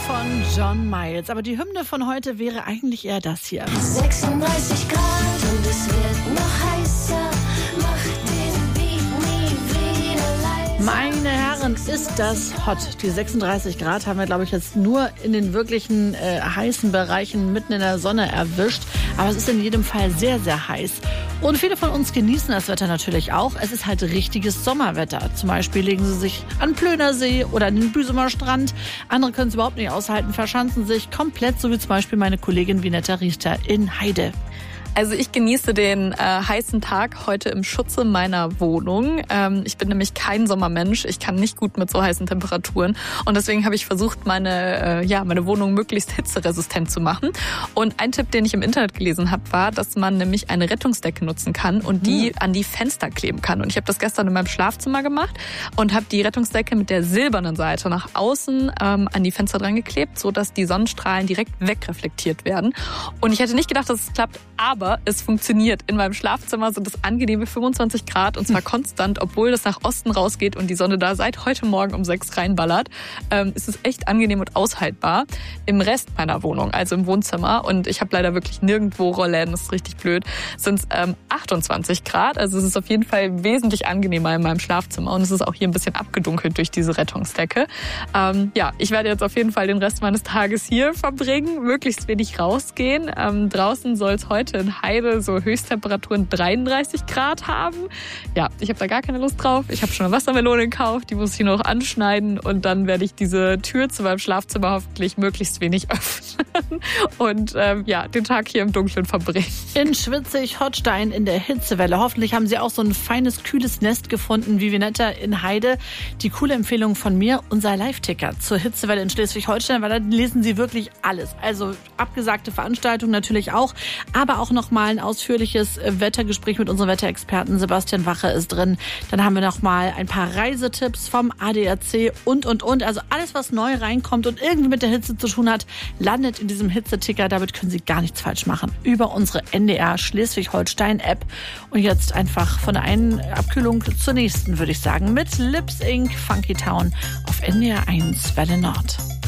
von John Miles. Aber die Hymne von heute wäre eigentlich eher das hier. 36 Grad und es wird noch heißer. Mach den Beat nie wieder leiser. Meine Herren, ist das hot. Die 36 Grad haben wir, glaube ich, jetzt nur in den wirklichen heißen Bereichen mitten in der Sonne erwischt. Aber es ist in jedem Fall sehr, sehr heiß. Und viele von uns genießen das Wetter natürlich auch. Es ist halt richtiges Sommerwetter. Zum Beispiel legen sie sich an den Plönersee oder an den Büsumer Strand. Andere können es überhaupt nicht aushalten, verschanzen sich komplett, so wie zum Beispiel meine Kollegin Vinetta Richter in Heide. Also ich genieße den heißen Tag heute im Schutze meiner Wohnung. Ich bin nämlich kein Sommermensch. Ich kann nicht gut mit so heißen Temperaturen. Und deswegen habe ich versucht, meine Wohnung möglichst hitzeresistent zu machen. Und ein Tipp, den ich im Internet gelesen habe, war, dass man nämlich eine Rettungsdecke nutzen kann und die an die Fenster kleben kann. Und ich habe das gestern in meinem Schlafzimmer gemacht und habe die Rettungsdecke mit der silbernen Seite nach außen an die Fenster dran geklebt, sodass die Sonnenstrahlen direkt wegreflektiert werden. Und ich hätte nicht gedacht, dass es klappt, aber es funktioniert. In meinem Schlafzimmer sind es angenehme 25 Grad und zwar konstant, obwohl das nach Osten rausgeht und die Sonne da seit heute Morgen um 6 reinballert. Ist es echt angenehm und aushaltbar. Im Rest meiner Wohnung, also im Wohnzimmer, und ich habe leider wirklich nirgendwo Rollläden, das ist richtig blöd, sind es 28 Grad. Also es ist auf jeden Fall wesentlich angenehmer in meinem Schlafzimmer und es ist auch hier ein bisschen abgedunkelt durch diese Rettungsdecke. Ich werde jetzt auf jeden Fall den Rest meines Tages hier verbringen, möglichst wenig rausgehen. Draußen soll es heute in Heide so Höchsttemperaturen 33 Grad haben. Ja, ich habe da gar keine Lust drauf. Ich habe schon eine Wassermelone gekauft, die muss ich noch anschneiden und dann werde ich diese Tür zu meinem Schlafzimmer hoffentlich möglichst wenig öffnen und den Tag hier im Dunkeln verbringen. In Schwitzig-Holstein in der Hitzewelle. Hoffentlich haben Sie auch so ein feines, kühles Nest gefunden wie Vinetta in Heide. Die coole Empfehlung von mir, unser Live-Ticker zur Hitzewelle in Schleswig-Holstein, weil da lesen Sie wirklich alles. Also abgesagte Veranstaltungen natürlich auch, aber auch noch mal ein ausführliches Wettergespräch mit unserem Wetterexperten Sebastian Wache ist drin. Dann haben wir noch mal ein paar Reisetipps vom ADAC und. Also alles, was neu reinkommt und irgendwie mit der Hitze zu tun hat, landet in diesem Hitzeticker. Damit können Sie gar nichts falsch machen. Über unsere NDR Schleswig-Holstein-App. Und jetzt einfach von der einen Abkühlung zur nächsten, würde ich sagen, mit Lips Inc. Funky Town auf NDR 1 Welle Nord.